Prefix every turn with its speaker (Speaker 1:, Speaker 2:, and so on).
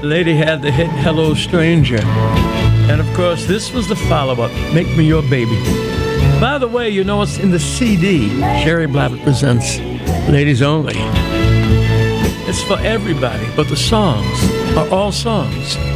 Speaker 1: lady had the hit Hello Stranger. And of course, this was the follow-up, Make Me Your Baby. By the way, you know it's in the CD. Sherry Blavitt presents Ladies Only. It's for everybody, but the songs are all songs